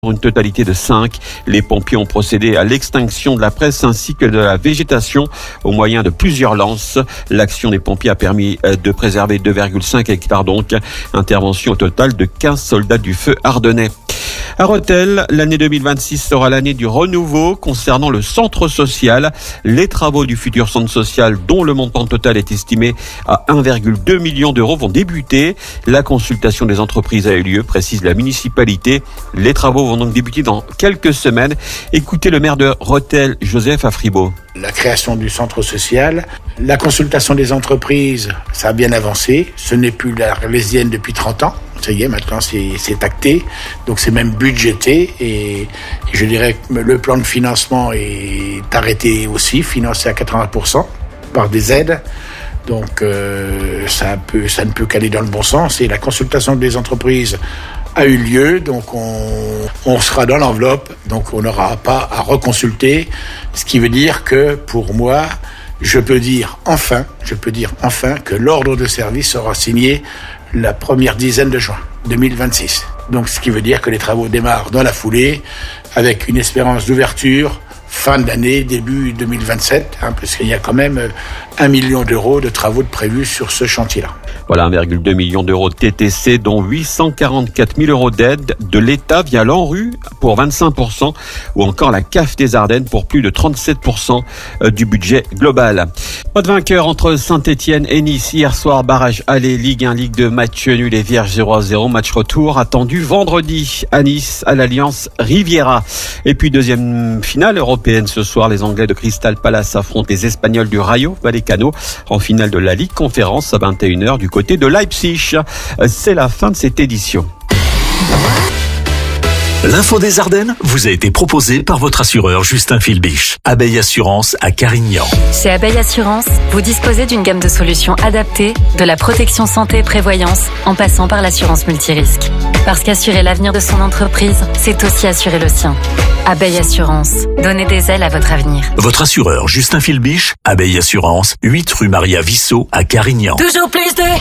Pour une totalité de 5, les pompiers ont procédé à l'extinction de la presse ainsi que de la végétation au moyen de plusieurs lances. L'action des pompiers a permis de préserver 2,5 hectares donc. Intervention au total de 15 soldats du feu ardennais. À Rethel, l'année 2026 sera l'année du renouveau concernant le centre social. Les travaux du futur centre social, dont le montant total est estimé à 1,2 million d'euros, vont débuter. La consultation des entreprises a eu lieu, précise la municipalité. Les travaux vont donc débuter dans quelques semaines. Écoutez le maire de Rethel, Joseph Afribault. La création du centre social, la consultation des entreprises, ça a bien avancé. Ce n'est plus l'Arlésienne depuis 30 ans. Ça y est, maintenant c'est acté, donc c'est même budgété et je dirais que le plan de financement est arrêté aussi, financé à 80% par des aides. Donc ça ne peut qu'aller dans le bon sens et la consultation des entreprises a eu lieu, donc on sera dans l'enveloppe, donc on n'aura pas à reconsulter, ce qui veut dire que pour moi, je peux dire enfin que l'ordre de service sera signé la première dizaine de juin 2026. Donc ce qui veut dire que les travaux démarrent dans la foulée avec une espérance d'ouverture fin d'année, début 2027, parce qu'il y a quand même 1 million d'euros de travaux prévus sur ce chantier-là. Voilà, 1,2 million d'euros de TTC, dont 844 000 euros d'aide de l'État via l'ANRU pour 25%, ou encore la CAF des Ardennes pour plus de 37% du budget global. Pas de vainqueur entre Saint-Etienne et Nice. Hier soir, barrage aller, Ligue 1, Ligue 2, match nul et vierge 0-0. Match retour attendu vendredi à Nice, à l'Alliance Riviera. Et puis deuxième finale européenne ce soir, les Anglais de Crystal Palace affrontent les Espagnols du Rayo Vallecano en finale de la Ligue Conférence à 21h du côté de Leipzig. C'est la fin de cette édition. L'info des Ardennes vous a été proposée par votre assureur Justin Philbiche. Abeille Assurance à Carignan. Chez Abeille Assurance, vous disposez d'une gamme de solutions adaptées, de la protection santé et prévoyance, en passant par l'assurance multirisque. Parce qu'assurer l'avenir de son entreprise, c'est aussi assurer le sien. Abeille Assurance, donnez des ailes à votre avenir. Votre assureur Justin Philbiche, Abeille Assurance, 8 rue Maria Vissot à Carignan. Toujours plus de